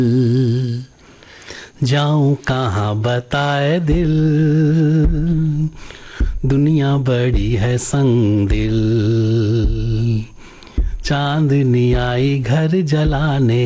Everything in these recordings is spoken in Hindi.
जाऊं कहाँ बताए दिल, दुनिया बड़ी है संग दिल, चांदनी आई घर जलाने,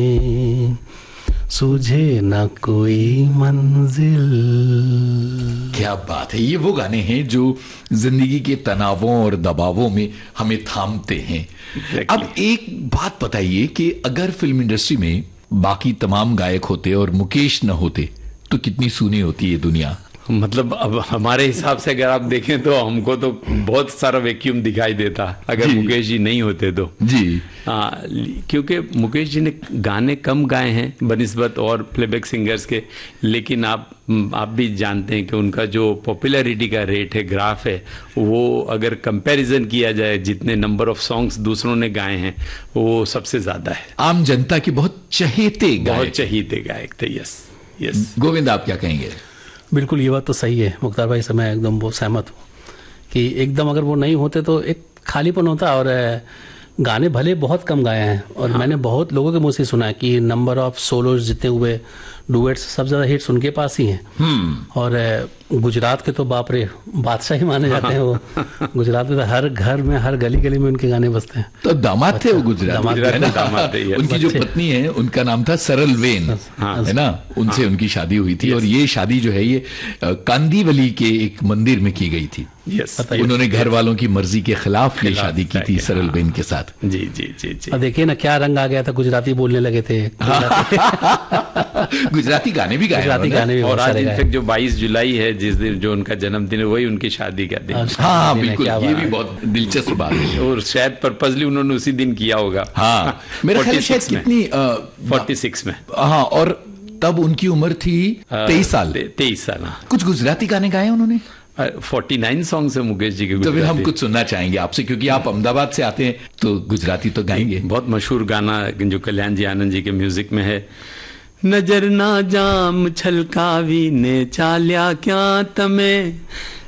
सूझे न कोई मंजिल। क्या बात है, ये वो गाने हैं जो जिंदगी के तनावों और दबावों में हमें थामते हैं। अब एक बात बताइए कि अगर फिल्म इंडस्ट्री में बाकी तमाम गायक होते और मुकेश न होते तो कितनी सूनी होती है दुनिया। मतलब अब हमारे हिसाब से अगर आप देखें तो हमको तो बहुत सारा वैक्यूम दिखाई देता अगर मुकेश जी नहीं होते तो जी। क्योंकि मुकेश जी ने गाने कम गाए हैं बनिस्बत और प्लेबैक सिंगर्स के, लेकिन आप भी जानते हैं कि उनका जो पॉपुलैरिटी का रेट है, ग्राफ है, वो अगर कंपैरिजन किया जाए जितने नंबर ऑफ सॉन्ग्स दूसरों ने गाए हैं वो सबसे ज्यादा है। आम जनता के बहुत चहेते गायक थे। Yes yes. गोविंद, आप क्या कहेंगे? बिल्कुल, ये बात तो सही है मुख्तार भाई से मैं एकदम वो सहमत हूँ कि एकदम अगर वो नहीं होते तो एक खालीपन होता। और गाने भले बहुत कम गाए हैं और मैंने बहुत लोगों के मुंह से सुना है कि नंबर ऑफ सोलोज जितने हुए, डुएट्स, सब ज्यादा हिट्स उनके पास ही हैं। और गुजरात के तो बाप रे बादशाह ही माने जाते हैं वो। गुजरात में तो हर घर में, हर गली गली में उनके गाने बजते हैं। तो दामाद थे वो गुजरात दामाद थे। उनकी जो पत्नी है उनका नाम था सरल वेन, है ना, उनसे उनकी शादी हुई थी। और ये शादी जो है ये कांदीवली के एक मंदिर में की गई थी। उन्होंने घर वालों की मर्जी के खिलाफ ये शादी की थी सरल बेन के साथ। जी जी जी जी। देखिए ना क्या रंग आ गया था, गुजराती बोलने लगे थे। गुजराती गाने भी गाए और आज इनफैक्ट जो 22 जुलाई है जिस दिन जो उनका जन्मदिन है वही उनकी शादी का दिन। हाँ बिल्कुल, ये भी बहुत दिलचस्प बात है और शायद पर्पसली उन्होंने उसी दिन किया होगा। हाँ मेरे ख्याल शायद कितनी 46 में। हाँ, और तब उनकी उम्र थी 23 साल। 23 साल। कुछ गुजराती गाने गाए उन्होंने। 49 सॉन्ग्स है मुकेश जी के। तो फिर हम कुछ सुनना चाहेंगे आपसे, क्योंकि आप अहमदाबाद से आते हैं तो गुजराती तो गाएंगे। बहुत मशहूर गाना जो कल्याण जी आनंद जी के म्यूजिक में है। नजर ना जाम छलकावी ने चाल्या क्या तमे